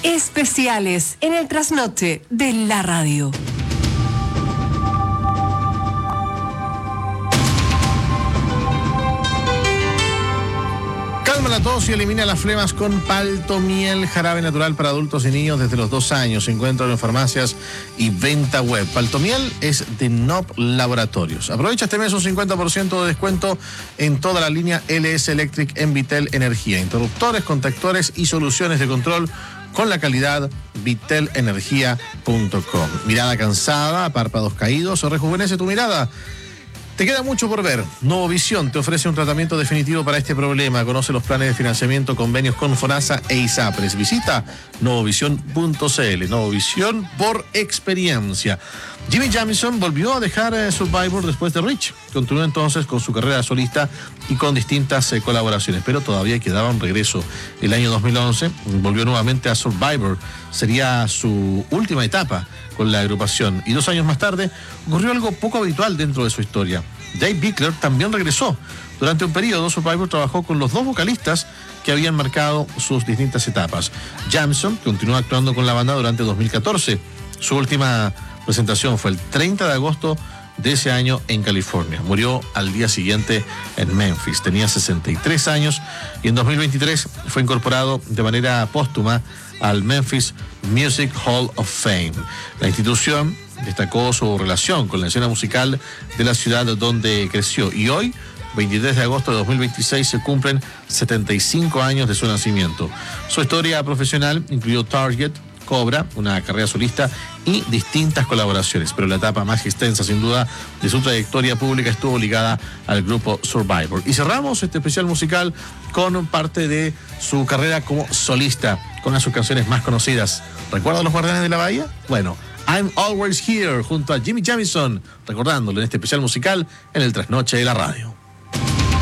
Especiales en el trasnoche de la radio. Calma la tos y elimina las flemas con Paltomiel, jarabe natural para adultos y niños desde los 2 años. Se encuentra en farmacias y venta web. Paltomiel es de Nob Laboratorios. Aprovecha este mes un 50% de descuento en toda la línea LS Electric en Vitel Energía. Interruptores, contactores y soluciones de control con la calidad vitelenergia.com. Mirada cansada, párpados caídos, o rejuvenece tu mirada. Te queda mucho por ver. Nuevo Visión te ofrece un tratamiento definitivo para este problema. Conoce los planes de financiamiento, convenios con FONASA e ISAPRES. Visita nuevovision.cl. Nuevo Visión por experiencia. Jimmy Jamison volvió a dejar Survivor después de Rich. Continuó entonces con su carrera solista y con distintas colaboraciones, pero todavía quedaba un regreso. El año 2011 volvió nuevamente a Survivor. Sería su última etapa con la agrupación. Y 2 años más tarde ocurrió algo poco habitual dentro de su historia. Dave Bickler también regresó. Durante un periodo, Survivor trabajó con los 2 vocalistas que habían marcado sus distintas etapas. Jamison continuó actuando con la banda durante 2014. Su última presentación fue el 30 de agosto de ese año en California. Murió al día siguiente en Memphis. Tenía 63 años y en 2023 fue incorporado de manera póstuma al Memphis Music Hall of Fame. La institución destacó su relación con la escena musical de la ciudad donde creció y hoy, 23 de agosto de 2026, se cumplen 75 años de su nacimiento. Su historia profesional incluyó Target, Cobra, una carrera solista y distintas colaboraciones, pero la etapa más extensa, sin duda, de su trayectoria pública estuvo ligada al grupo Survivor. Y cerramos este especial musical con parte de su carrera como solista, con una de sus canciones más conocidas. ¿Recuerdan Los Guardianes de la Bahía? Bueno, I'm Always Here, junto a Jimmy Jamison, recordándolo en este especial musical en el Trasnoche de la Radio.